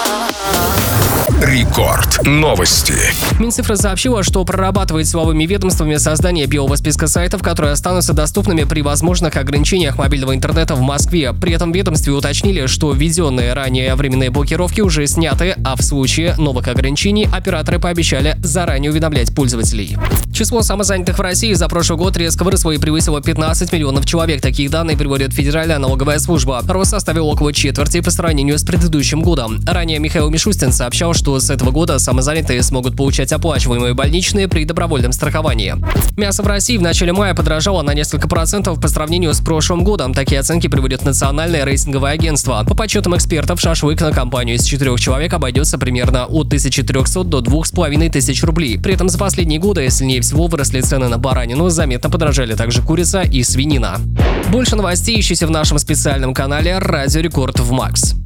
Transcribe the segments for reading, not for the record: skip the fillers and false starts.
Рекорд. Новости. Минцифра сообщила, что прорабатывает силовыми ведомствами создание белого списка сайтов, которые останутся доступными при возможных ограничениях мобильного интернета в Москве. При этом в ведомстве уточнили, что введенные ранее временные блокировки уже сняты, а в случае новых ограничений операторы пообещали заранее уведомлять пользователей. Число самозанятых в России за прошлый год резко выросло и превысило 15 миллионов человек. Такие данные приводит Федеральная налоговая служба. Рост составил около четверти по сравнению с предыдущим годом. Ранее Михаил Мишустин сообщал, что с этого года самозанятые смогут получать оплачиваемые больничные при добровольном страховании. Мясо в России в начале мая подорожало на несколько процентов по сравнению с прошлым годом. Такие оценки приводит Национальное рейтинговое агентство. По подсчетам экспертов, шашлык на компанию из 4 человек обойдется примерно от 1300 до 2500 рублей. При этом за последние годы сильнее всего выросли цены на баранину, заметно подорожали также курица и свинина. Больше новостей ищите в нашем специальном канале «Радио Рекорд» в Макс.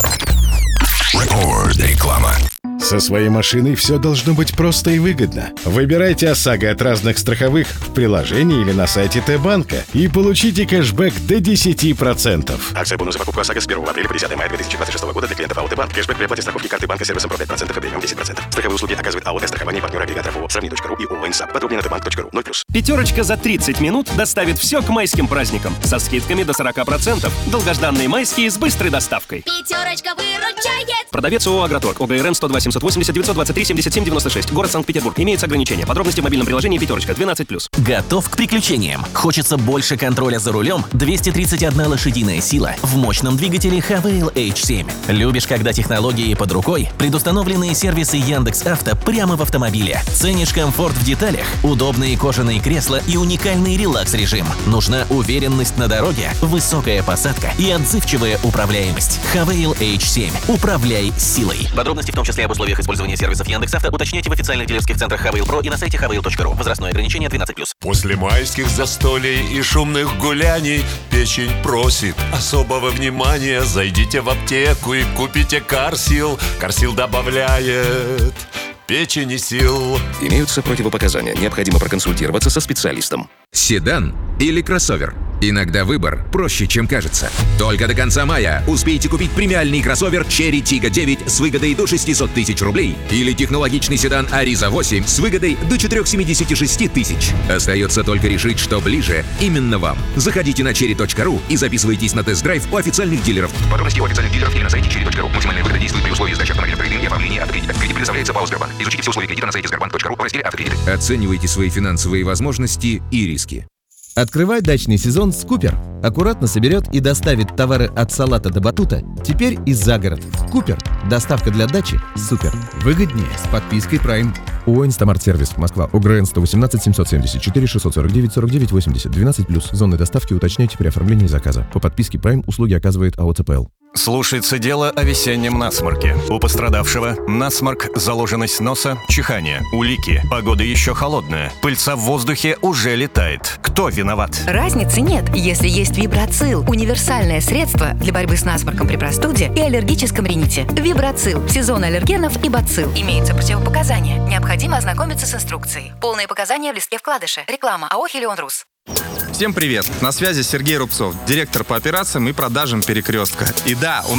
Реклама. Со своей машиной все должно быть просто и выгодно. Выбирайте ОСАГО от разных страховых в приложении или на сайте Т-банка и получите кэшбэк до 10%. Акция бонус за покупку ОСАГО с 1 апреля по 10 мая 2026 года для клиентов АО Т-банк. Кэшбэк при оплате страховки карты банка сервисом про 5% и премиум 10%. Страховые услуги оказывает АО Т-страхование, партнер агрегатор ООО Сравни.ру и ООО Инсап. Подробнее на tbank.ru. 0+. Пятерочка за 30 минут доставит все к майским праздникам. Со скидками до 40%. Долгожданные майские с быстрой доставкой. Пятерочка выручает. Продавец ООО «Агроторг». ОГРН 102 780 923 77 96. Город Санкт-Петербург. Имеются ограничения. Подробности в мобильном приложении «Пятерочка». 12+. Готов к приключениям? Хочется больше контроля за рулем? 231 лошадиная сила в мощном двигателе Havail H7. Любишь, когда технологии под рукой? Предустановленные сервисы Яндекс.Авто прямо в автомобиле. Ценишь комфорт в деталях? Удобные кожаные кресла и уникальный релакс-режим. Нужна уверенность на дороге, высокая посадка и отзывчивая управляемость. Havail H7. Управляй силой. Подробности, в том числе об условиях использования сервисов Яндекс.Авто, уточняйте в официальных дилерских центрах Havail Pro и на сайте havail.ru. Возрастное ограничение 12+. После майских застолий и шумных гуляний печень просит особого внимания. Зайдите в аптеку и купите Карсил. Карсил добавляет печени сил. Имеются противопоказания. Необходимо проконсультироваться со специалистом. Седан или кроссовер? Иногда выбор проще, чем кажется. Только до конца мая успейте купить премиальный кроссовер Cherry Tiggo 9 с выгодой до 600 тысяч рублей или технологичный седан Ariza 8 с выгодой до 476 тысяч. Остается только решить, что ближе именно вам. Заходите на cherry.ru и записывайтесь на тест-драйв у официальных дилеров. Подробности у официальных дилеров или на сайте cherry.ru. Максимальная выгода действует при условии сдачи автомобиля в кредит и оформления автокредита. Кредит предоставляется ПАО «Сбербанк». Изучите все условия кредита на сайте sberbank.ru в разделе «Автокредиты». Оценивайте свои финансовые возможности и риски. Открывай дачный сезон с Купер. Аккуратно соберет и доставит товары от салата до батута. Теперь и за город. Купер. Доставка для дачи. Супер. Выгоднее с подпиской Prime. ООО «Инстамарт-сервис», Москва, ОГРН 118 774 649 49 80, 12+. Зоны доставки уточняйте при оформлении заказа. По подписке Prime услуги оказывает АО ЦПЛ. Слушается дело о весеннем насморке. У пострадавшего насморк, заложенность носа, чихание, улики. Погода еще холодная. Пыльца в воздухе уже летает. Кто виноват? Разницы нет, если есть Вибрацил. Универсальное средство для борьбы с насморком при простуде и аллергическом рините. Вибрацил. Сезон аллергенов и бацилл. Имеются противопоказания. Необходимо ознакомиться с инструкцией. Полные показания в листке вкладыша. Реклама АО «Хелион Рус». Всем привет! На связи Сергей Рубцов, директор по операциям и продажам «Перекрестка». И да, у